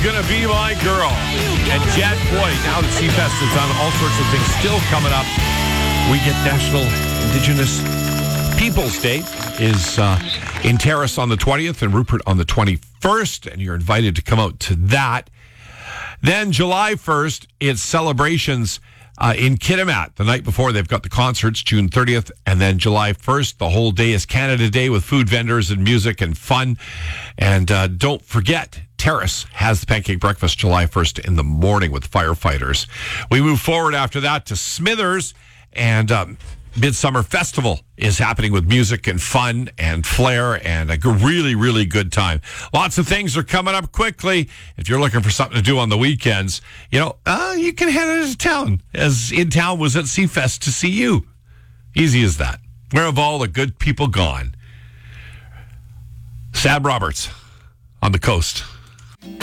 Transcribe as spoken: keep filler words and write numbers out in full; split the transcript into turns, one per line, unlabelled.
gonna be my girl? And Jet, boy, now that Seafest has done all sorts of things still coming up. We get National Indigenous Peoples Day is uh, in Terrace on the twentieth and Rupert on the twenty-first, and you're invited to come out to that. Then July first, it's celebrations uh, in Kitimat. The night before, they've got the concerts, June thirtieth, and then July first, the whole day is Canada Day with food vendors and music and fun. And uh, don't forget, Terrace has the pancake breakfast July first in the morning with firefighters. We move forward after that to Smithers, and um, Midsummer Festival is happening with music and fun and flair and a really, really good time. Lots of things are coming up quickly. If you're looking for something to do on the weekends, you know, uh, you can head into town, as In Town was at Seafest to see you. Easy as that. Where have all the good people gone? Sam Roberts on the coast.